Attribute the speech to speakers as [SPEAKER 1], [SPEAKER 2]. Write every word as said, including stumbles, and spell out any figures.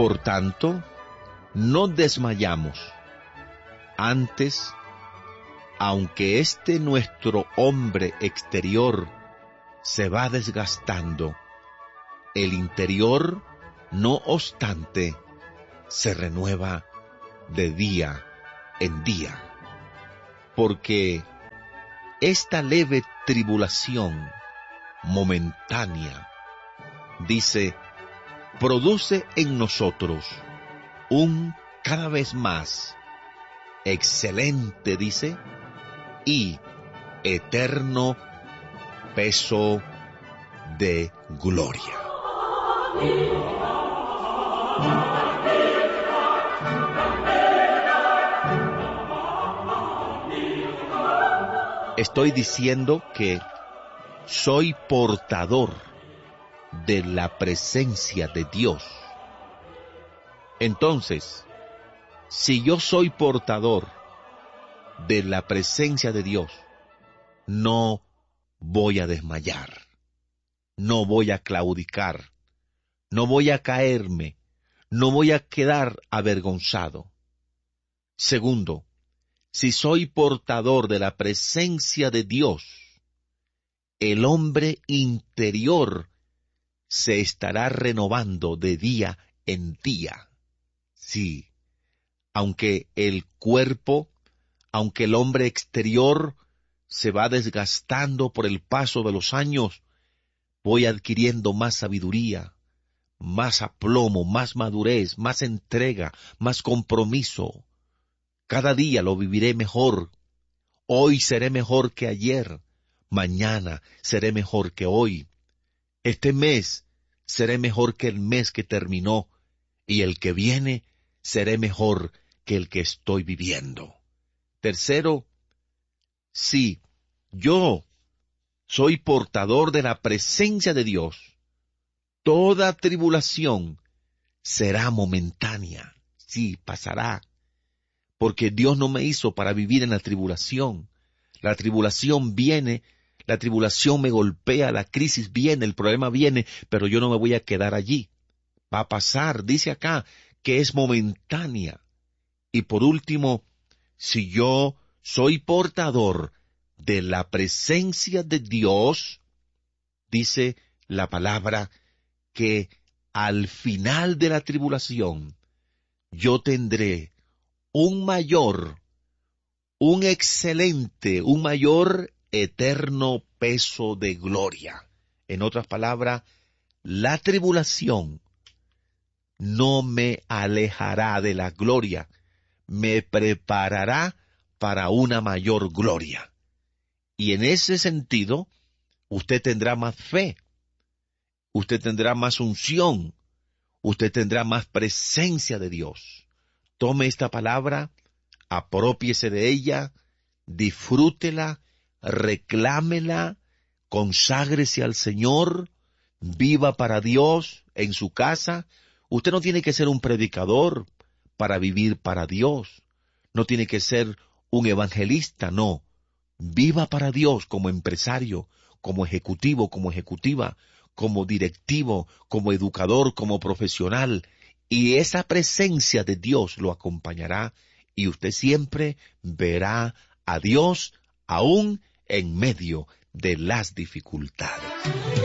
[SPEAKER 1] Por tanto, no desmayamos. Antes, aunque este nuestro hombre exterior se va desgastando, el interior, no obstante, se renueva de día en día. Porque esta leve tribulación momentánea, dice, produce en nosotros un cada vez más excelente, dice, y eterno peso de gloria. Estoy diciendo que soy portador de la presencia de Dios. Entonces, si yo soy portador de la presencia de Dios, no voy a desmayar, no voy a claudicar, no voy a caerme, no voy a quedar avergonzado. Segundo, si soy portador de la presencia de Dios, el hombre interior se estará renovando de día en día. Sí, aunque el cuerpo, aunque el hombre exterior se va desgastando por el paso de los años, voy adquiriendo más sabiduría, más aplomo, más madurez, más entrega, más compromiso. Cada día lo viviré mejor. Hoy seré mejor que ayer. Mañana seré mejor que hoy. Este mes seré mejor que el mes que terminó. Y el que viene seré mejor que el que estoy viviendo. Tercero, si yo soy portador de la presencia de Dios, toda tribulación será momentánea. Sí, pasará. Porque Dios no me hizo para vivir en la tribulación. La tribulación viene, la tribulación me golpea, la crisis viene, el problema viene, pero yo no me voy a quedar allí. Va a pasar, dice acá, que es momentánea. Y por último, si yo soy portador de la presencia de Dios, dice la palabra que al final de la tribulación yo tendré un mayor, un excelente, un mayor eterno peso de gloria. En otras palabras, la tribulación no me alejará de la gloria, me preparará para una mayor gloria. Y en ese sentido, usted tendrá más fe, usted tendrá más unción, usted tendrá más presencia de Dios. Tome esta palabra, aprópiese de ella, disfrútela, reclámela, conságrese al Señor, viva para Dios en su casa. Usted no tiene que ser un predicador para vivir para Dios. No tiene que ser un evangelista, no. Viva para Dios como empresario, como ejecutivo, como ejecutiva, como directivo, como educador, como profesional. Y esa presencia de Dios lo acompañará y usted siempre verá a Dios aún en medio de las dificultades.